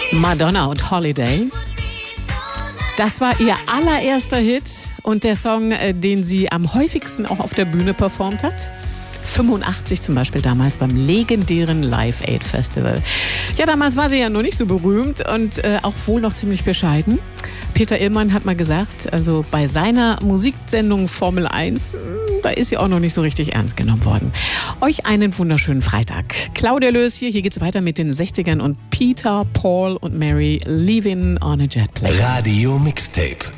Madonna und Holiday. Das war ihr allererster Hit und der Song, den sie am häufigsten auch auf der Bühne performt hat. 85 zum Beispiel damals beim legendären Live Aid Festival. Ja, damals war sie ja noch nicht so berühmt und auch wohl noch ziemlich bescheiden. Peter Illmann hat mal gesagt, also bei seiner Musiksendung Formel 1, da ist sie auch noch nicht so richtig ernst genommen worden. Euch einen wunderschönen Freitag. Claudia Lös hier geht's weiter mit den 60ern und Peter, Paul und Mary, Leaving on a Jet Plane. Radio Mixtape.